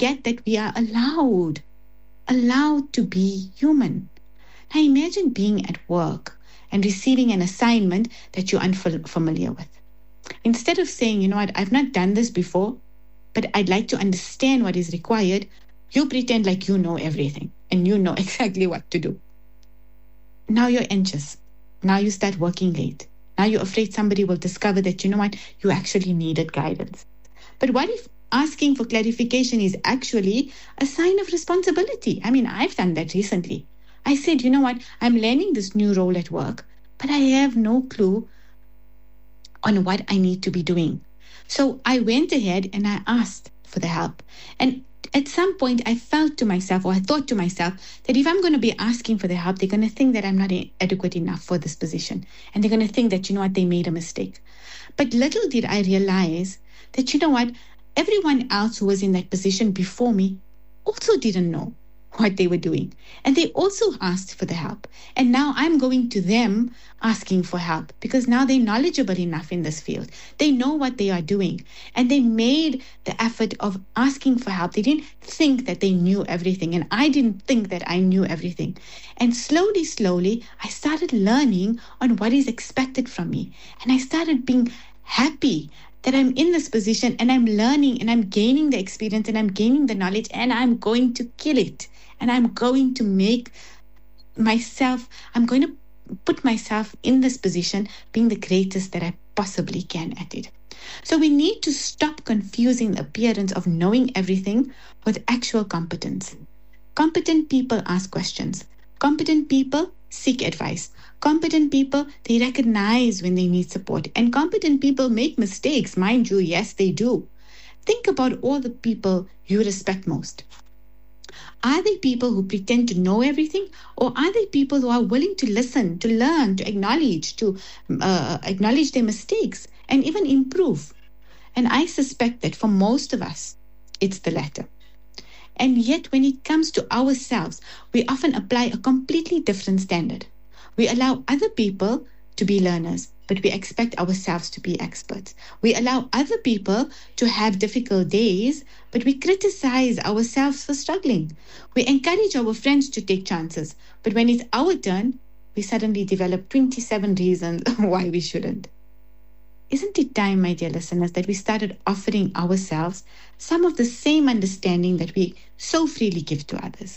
forget that we are allowed to be human. Now imagine being at work and receiving an assignment that you're unfamiliar with. Instead of saying, you know what, I've not done this before, but I'd like to understand what is required, you pretend like you know everything and you know exactly what to do. Now you're anxious. Now you start working late. Now you're afraid somebody will discover that, you know what, you actually needed guidance. But what if asking for clarification is actually a sign of responsibility? I mean, I've done that recently. I said, you know what, I'm learning this new role at work, but I have no clue on what I need to be doing. So I went ahead and I asked for the help. And at some point, I felt to myself, or I thought to myself, that if I'm going to be asking for the help, they're going to think that I'm not adequate enough for this position. And they're going to think that, you know what, they made a mistake. But little did I realize that, you know what, everyone else who was in that position before me also didn't know what they were doing. And they also asked for the help. And now I'm going to them asking for help because now they're knowledgeable enough in this field. They know what they are doing. And they made the effort of asking for help. They didn't think that they knew everything. And I didn't think that I knew everything. And slowly, I started learning on what is expected from me. And I started being happy that I'm in this position and I'm learning and I'm gaining the experience and I'm gaining the knowledge and I'm going to kill it. And I'm going to I'm going to put myself in this position being the greatest that I possibly can at it. So we need to stop confusing the appearance of knowing everything with actual competence. Competent people ask questions. Competent people seek advice. Competent people, they recognize when they need support. And competent people make mistakes. Mind you, yes, they do. Think about all the people you respect most. Are they people who pretend to know everything, or are they people who are willing to listen, to learn, to acknowledge their mistakes and even improve? And I suspect that for most of us, it's the latter. And yet when it comes to ourselves, we often apply a completely different standard. We allow other people to be learners, but we expect ourselves to be experts. We allow other people to have difficult days, but we criticize ourselves for struggling. We encourage our friends to take chances, but when it's our turn, we suddenly develop 27 reasons why we shouldn't. Isn't it time, my dear listeners, that we started offering ourselves some of the same understanding that we so freely give to others?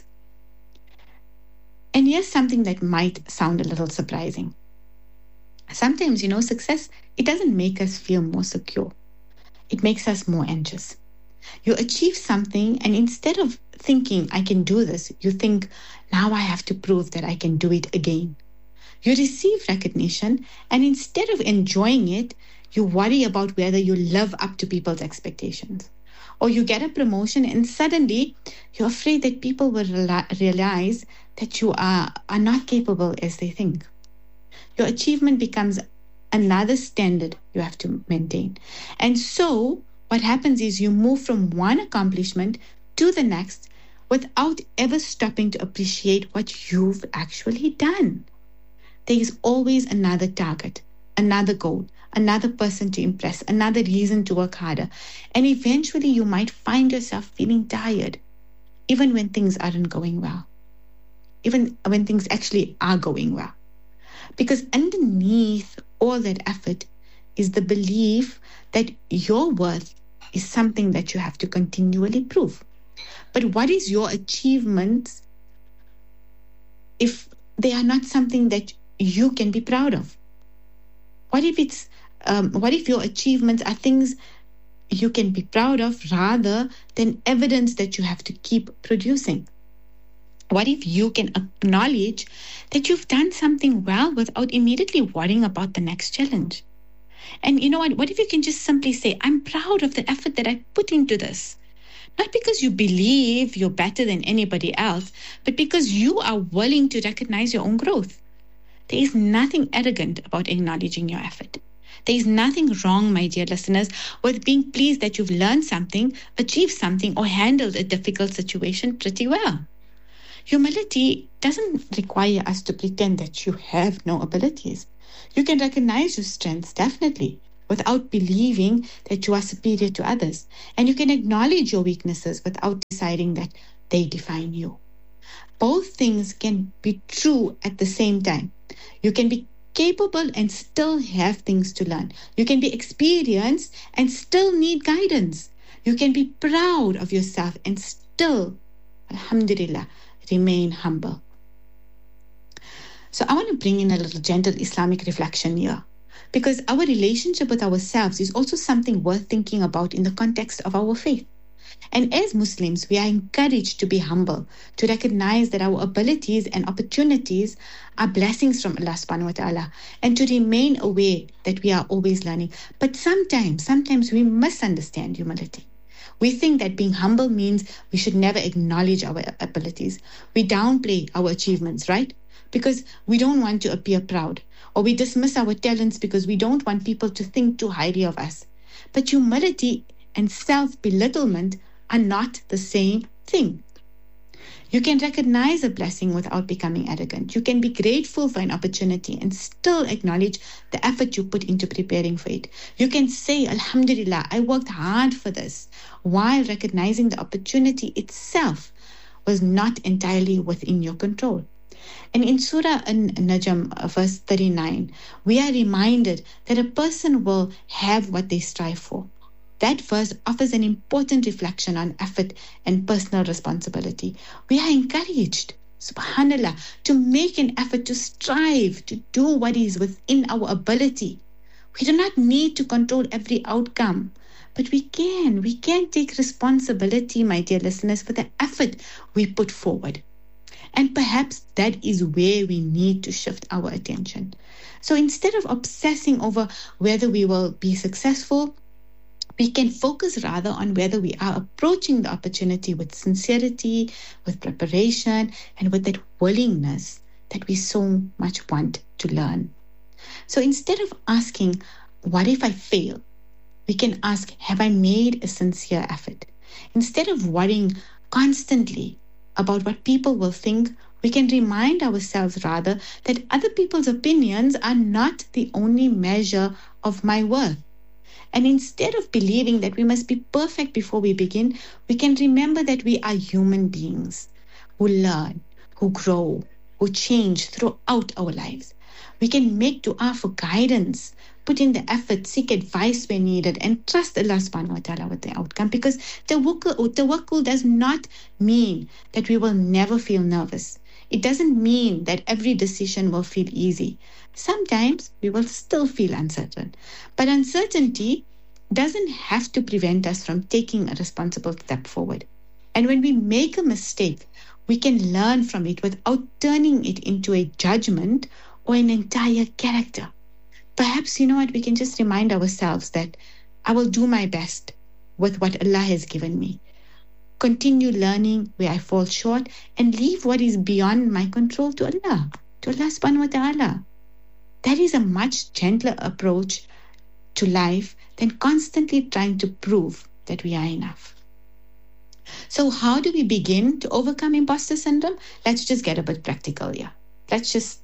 And here's something that might sound a little surprising. Sometimes, success, it doesn't make us feel more secure. It makes us more anxious. You achieve something, and instead of thinking, I can do this, you think, now I have to prove that I can do it again. You receive recognition, and instead of enjoying it, you worry about whether you live up to people's expectations. Or you get a promotion, and suddenly you're afraid that people will realize that you are not capable as they think. Your achievement becomes another standard you have to maintain. And so what happens is you move from one accomplishment to the next without ever stopping to appreciate what you've actually done. There is always another target, another goal, another person to impress, another reason to work harder. And eventually you might find yourself feeling tired, even when things aren't going well, even when things actually are going well. Because underneath all that effort is the belief that your worth is something that you have to continually prove. But what is your achievements if they are not something that you can be proud of? What if your achievements are things you can be proud of rather than evidence that you have to keep producing? What if you can acknowledge that you've done something well without immediately worrying about the next challenge? And you know what? What if you can just simply say, I'm proud of the effort that I put into this? Not because you believe you're better than anybody else, but because you are willing to recognize your own growth. There is nothing arrogant about acknowledging your effort. There is nothing wrong, my dear listeners, with being pleased that you've learned something, achieved something, or handled a difficult situation pretty well. Humility doesn't require us to pretend that you have no abilities. You can recognize your strengths, definitely, without believing that you are superior to others. And you can acknowledge your weaknesses without deciding that they define you. Both things can be true at the same time. You can be capable and still have things to learn. You can be experienced and still need guidance. You can be proud of yourself and still, alhamdulillah, remain humble. So I want to bring in a little gentle Islamic reflection here, because our relationship with ourselves is also something worth thinking about in the context of our faith. And as Muslims, we are encouraged to be humble, to recognize that our abilities and opportunities are blessings from Allah subhanahu wa ta'ala, and to remain aware that we are always learning. But sometimes we misunderstand humility. We think that being humble means we should never acknowledge our abilities. We downplay our achievements, right? Because we don't want to appear proud. Or we dismiss our talents because we don't want people to think too highly of us. But humility and self-belittlement are not the same thing. You can recognize a blessing without becoming arrogant. You can be grateful for an opportunity and still acknowledge the effort you put into preparing for it. You can say, Alhamdulillah, I worked hard for this, while recognizing the opportunity itself was not entirely within your control. And in Surah An-Najm, verse 39, we are reminded that a person will have what they strive for. That verse offers an important reflection on effort and personal responsibility. We are encouraged, subhanallah, to make an effort to strive to do what is within our ability. We do not need to control every outcome, but we can take responsibility, my dear listeners, for the effort we put forward. And perhaps that is where we need to shift our attention. So instead of obsessing over whether we will be successful, we can focus rather on whether we are approaching the opportunity with sincerity, with preparation, and with that willingness that we so much want to learn. So instead of asking, what if I fail? We can ask, have I made a sincere effort? Instead of worrying constantly about what people will think, we can remind ourselves rather that other people's opinions are not the only measure of my worth. And instead of believing that we must be perfect before we begin, we can remember that we are human beings who learn, who grow, who change throughout our lives. We can make dua for guidance, put in the effort, seek advice where needed, and trust Allah subhanahu wa ta'ala with the outcome. Because tawakkul does not mean that we will never feel nervous. It doesn't mean that every decision will feel easy. Sometimes we will still feel uncertain. But uncertainty doesn't have to prevent us from taking a responsible step forward. And when we make a mistake, we can learn from it without turning it into a judgment or an entire character. Perhaps, we can just remind ourselves that I will do my best with what Allah has given me. Continue learning where I fall short and leave what is beyond my control to Allah subhanahu wa ta'ala. That is a much gentler approach to life than constantly trying to prove that we are enough. So how do we begin to overcome imposter syndrome? Let's just get a bit practical here. Because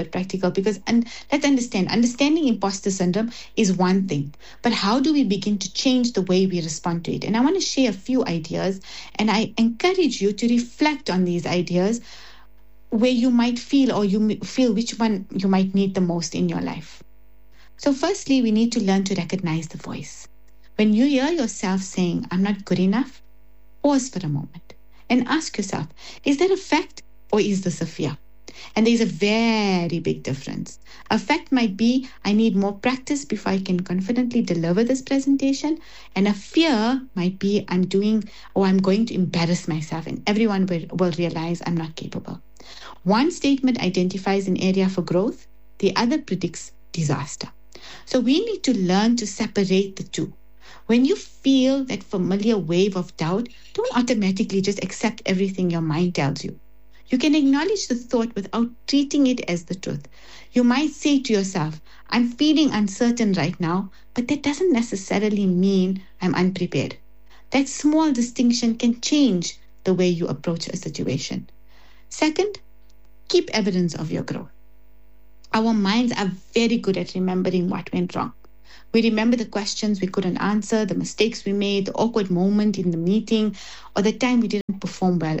let's understanding imposter syndrome is one thing, but how do we begin to change the way we respond to it? And I want to share a few ideas, and I encourage you to reflect on these ideas where you might feel which one you might need the most in your life. So firstly, we need to learn to recognize the voice. When you hear yourself saying, I'm not good enough, pause for a moment and ask yourself, is that a fact or is this a fear? And there's a very big difference. A fact might be, I need more practice before I can confidently deliver this presentation. And a fear might be, I'm going to embarrass myself and everyone will realize I'm not capable. One statement identifies an area for growth, the other predicts disaster. So we need to learn to separate the two. When you feel that familiar wave of doubt, don't automatically just accept everything your mind tells you. You can acknowledge the thought without treating it as the truth. You might say to yourself, I'm feeling uncertain right now, but that doesn't necessarily mean I'm unprepared. That small distinction can change the way you approach a situation. Second, keep evidence of your growth. Our minds are very good at remembering what went wrong. We remember the questions we couldn't answer, the mistakes we made, the awkward moment in the meeting, or the time we didn't perform well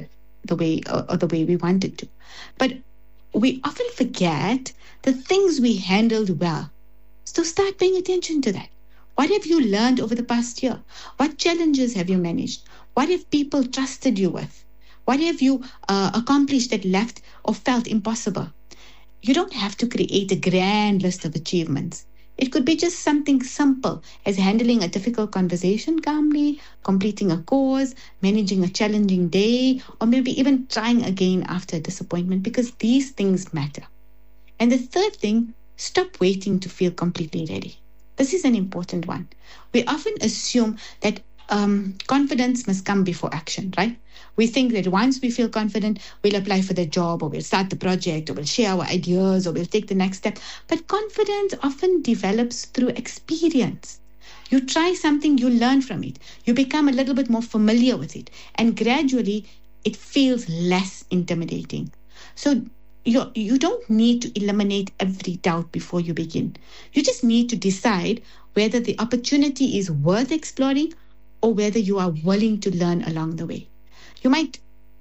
or the way we wanted to. But we often forget the things we handled well. So start paying attention to that. What have you learned over the past year? What challenges have you managed? What have people trusted you with? What have you accomplished that left or felt impossible? You don't have to create a grand list of achievements. It could be just something simple as handling a difficult conversation calmly, completing a course, managing a challenging day, or maybe even trying again after a disappointment, because these things matter. And the third thing, stop waiting to feel completely ready. This is an important one. We often assume that confidence must come before action, right? We think that once we feel confident, we'll apply for the job, or we'll start the project, or we'll share our ideas, or we'll take the next step. But confidence often develops through experience. You try something, you learn from it. You become a little bit more familiar with it. And gradually, it feels less intimidating. So you don't need to eliminate every doubt before you begin. You just need to decide whether the opportunity is worth exploring or whether you are willing to learn along the way. You might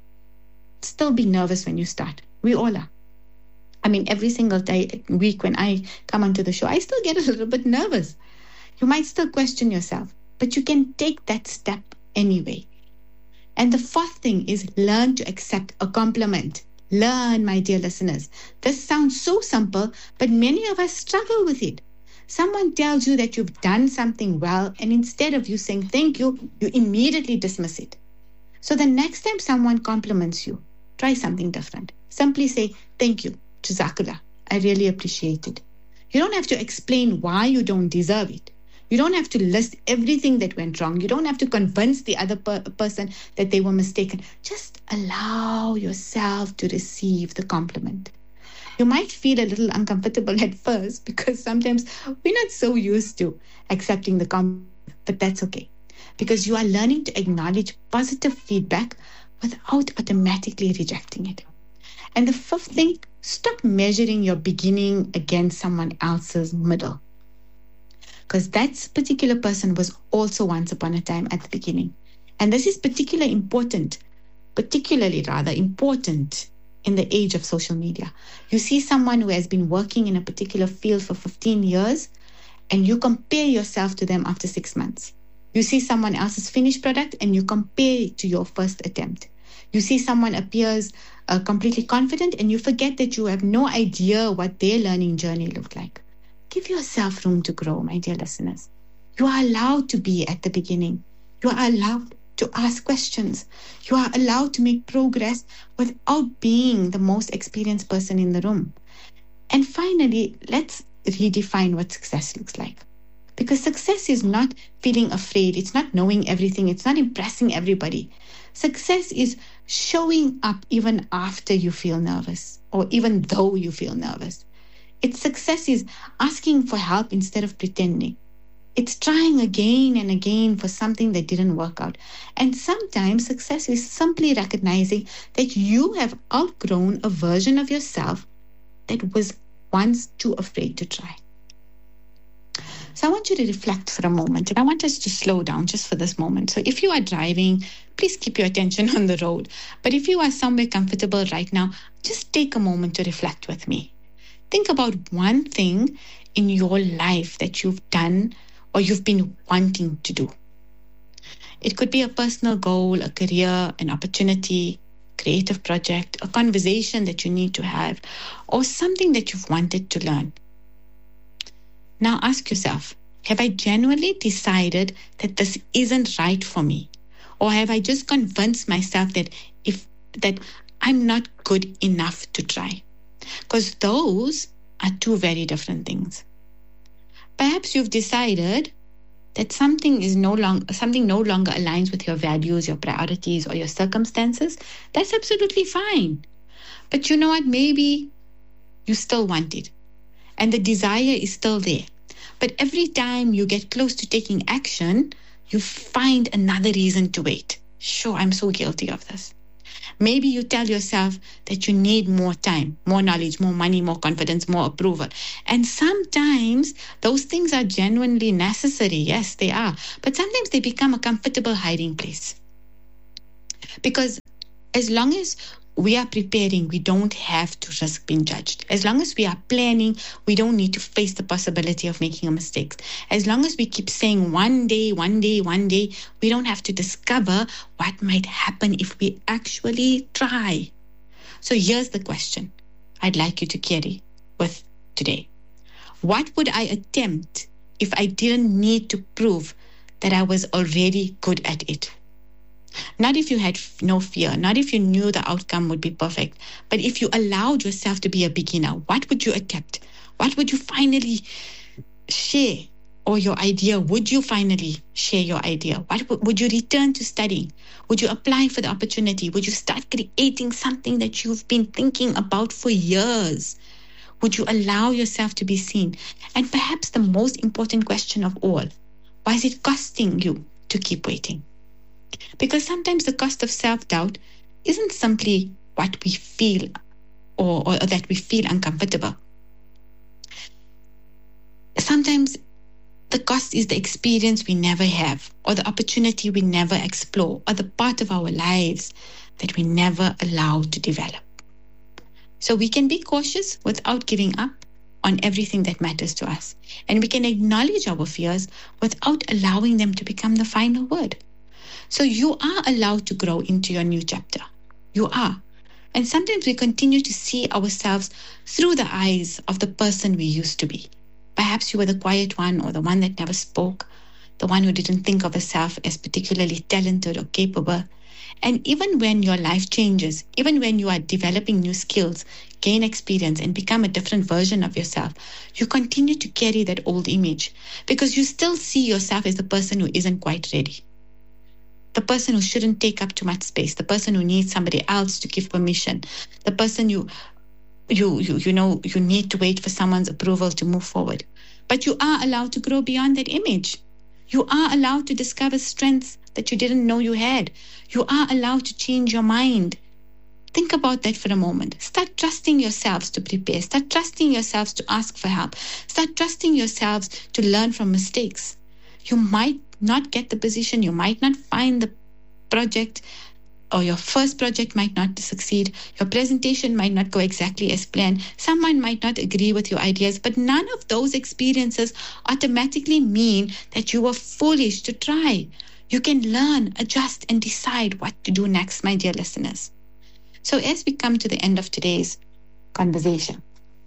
still be nervous when you start. We all are. I mean, every single week when I come onto the show, I still get a little bit nervous. You might still question yourself, but you can take that step anyway. And the fourth thing is learn to accept a compliment. Learn, my dear listeners. This sounds so simple, but many of us struggle with it. Someone tells you that you've done something well, and instead of you saying thank you, you immediately dismiss it. So the next time someone compliments you, try something different. Simply say, thank you, Jazakallah. I really appreciate it. You don't have to explain why you don't deserve it. You don't have to list everything that went wrong. You don't have to convince the other person that they were mistaken. Just allow yourself to receive the compliment. You might feel a little uncomfortable at first because sometimes we're not so used to accepting the compliment, but that's okay. Because you are learning to acknowledge positive feedback without automatically rejecting it. And the fifth thing, stop measuring your beginning against someone else's middle. Because that particular person was also once upon a time at the beginning. And this is particularly important in the age of social media. You see someone who has been working in a particular field for 15 years, and you compare yourself to them after 6 months. You see someone else's finished product and you compare it to your first attempt. You see someone appears completely confident and you forget that you have no idea what their learning journey looked like. Give yourself room to grow, my dear listeners. You are allowed to be at the beginning. You are allowed to ask questions. You are allowed to make progress without being the most experienced person in the room. And finally, let's redefine what success looks like. Because success is not feeling afraid. It's not knowing everything. It's not impressing everybody. Success is showing up even after you feel nervous or even though you feel nervous. Success is asking for help instead of pretending. It's trying again and again for something that didn't work out. And sometimes success is simply recognizing that you have outgrown a version of yourself that was once too afraid to try. So I want you to reflect for a moment, and I want us to slow down just for this moment. So if you are driving, please keep your attention on the road. But if you are somewhere comfortable right now, just take a moment to reflect with me. Think about one thing in your life that you've done or you've been wanting to do. It could be a personal goal, a career, an opportunity, creative project, a conversation that you need to have, or something that you've wanted to learn. Now ask yourself, have I genuinely decided that this isn't right for me? Or have I just convinced myself that I'm not good enough to try? Because those are two very different things. Perhaps you've decided that something no longer aligns with your values, your priorities, or your circumstances. That's absolutely fine. But you know what? Maybe you still want it. And the desire is still there. But every time you get close to taking action, you find another reason to wait. Sure, I'm so guilty of this. Maybe you tell yourself that you need more time, more knowledge, more money, more confidence, more approval. And sometimes those things are genuinely necessary. Yes, they are. But sometimes they become a comfortable hiding place. Because as long as we are preparing, we don't have to risk being judged. As long as we are planning, we don't need to face the possibility of making a mistake. As long as we keep saying one day, one day, one day, we don't have to discover what might happen if we actually try. So here's the question I'd like you to carry with today. What would I attempt if I didn't need to prove that I was already good at it? Not if you had no fear, not if you knew the outcome would be perfect, but if you allowed yourself to be a beginner, what would you attempt? What would you finally share? Or your idea, would you finally share your idea? Would you return to studying? Would you apply for the opportunity? Would you start creating something that you've been thinking about for years? Would you allow yourself to be seen? And perhaps the most important question of all, why is it costing you to keep waiting? Because sometimes the cost of self-doubt isn't simply what we feel or that we feel uncomfortable. Sometimes the cost is the experience we never have, or the opportunity we never explore, or the part of our lives that we never allow to develop. So we can be cautious without giving up on everything that matters to us. And we can acknowledge our fears without allowing them to become the final word. So you are allowed to grow into your new chapter. You are. And sometimes we continue to see ourselves through the eyes of the person we used to be. Perhaps you were the quiet one, or the one that never spoke, the one who didn't think of herself as particularly talented or capable. And even when your life changes, even when you are developing new skills, gain experience, and become a different version of yourself, you continue to carry that old image because you still see yourself as the person who isn't quite ready. The person who shouldn't take up too much space, the person who needs somebody else to give permission, the person you need to wait for someone's approval to move forward. But you are allowed to grow beyond that image. You are allowed to discover strengths that you didn't know you had. You are allowed to change your mind. Think about that for a moment. Start trusting yourselves to prepare. Start trusting yourselves to ask for help. Start trusting yourselves to learn from mistakes. You might not get the position, you might not find the project, or your first project might not succeed. Your presentation might not go exactly as planned. Someone might not agree with your ideas, but none of those experiences automatically mean that you were foolish to try. You can learn, adjust, and decide what to do next, my dear listeners. So as we come to the end of today's conversation,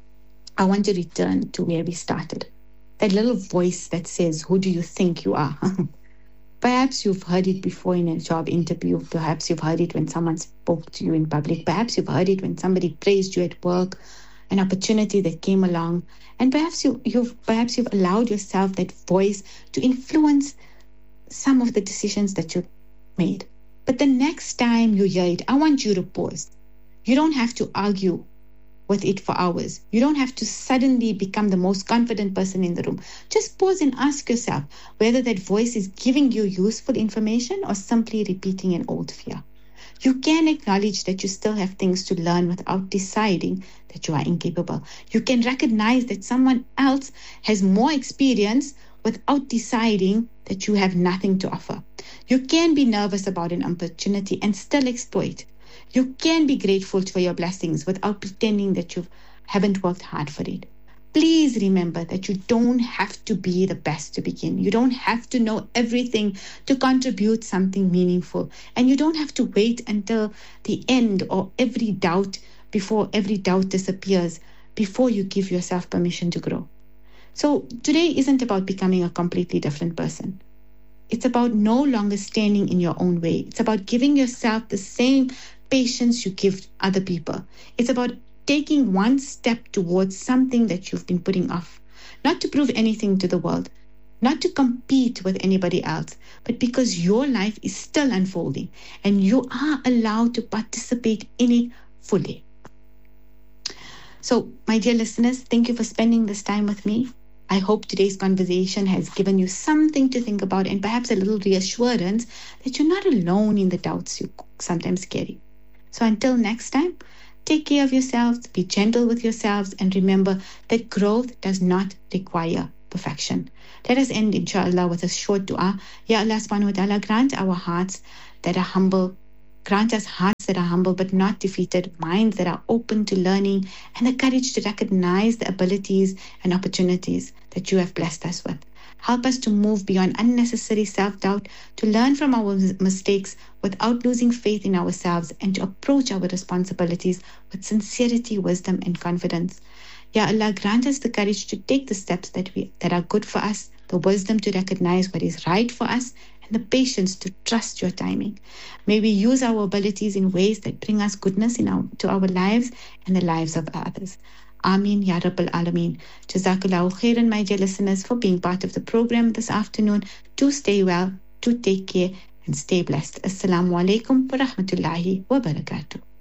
I want to return to where we started. That little voice that says, who do you think you are? Perhaps you've heard it before in a job interview. Perhaps you've heard it when someone spoke to you in public. Perhaps you've heard it when somebody praised you at work, an opportunity that came along. And perhaps you've allowed yourself that voice to influence some of the decisions that you made. But the next time you hear it, I want you to pause. You don't have to argue with it for hours. You don't have to suddenly become the most confident person in the room. Just pause and ask yourself whether that voice is giving you useful information or simply repeating an old fear. You can acknowledge that you still have things to learn without deciding that you are incapable. You can recognize that someone else has more experience without deciding that you have nothing to offer. You can be nervous about an opportunity and still exploit. You can be grateful for your blessings without pretending that you haven't worked hard for it. Please remember that you don't have to be the best to begin. You don't have to know everything to contribute something meaningful. And you don't have to wait until the end or before every doubt disappears before you give yourself permission to grow. So today isn't about becoming a completely different person. It's about no longer standing in your own way. It's about giving yourself the same patience you give other people. It's about taking one step towards something that you've been putting off, not to prove anything to the world, not to compete with anybody else, but because your life is still unfolding and you are allowed to participate in it fully. So, my dear listeners, thank you for spending this time with me. I hope today's conversation has given you something to think about and perhaps a little reassurance that you're not alone in the doubts you sometimes carry. So until next time, take care of yourselves, be gentle with yourselves, and remember that growth does not require perfection. Let us end, inshallah, with a short dua. Ya Allah subhanahu wa ta'ala, grant our hearts that are humble. Grant us hearts that are humble but not defeated, minds that are open to learning, and the courage to recognize the abilities and opportunities that you have blessed us with. Help us to move beyond unnecessary self-doubt, to learn from our mistakes without losing faith in ourselves, and to approach our responsibilities with sincerity, wisdom, and confidence. Ya Allah, grant us the courage to take the steps that are good for us, the wisdom to recognize what is right for us, and the patience to trust your timing. May we use our abilities in ways that bring us goodness to our lives and the lives of others. Ameen Ya Rabbal Alameen. Jazakallahu khairan, my dear listeners, for being part of the program this afternoon. Do stay well, do take care, and stay blessed. Assalamu alaikum wa rahmatullahi wa barakatuh.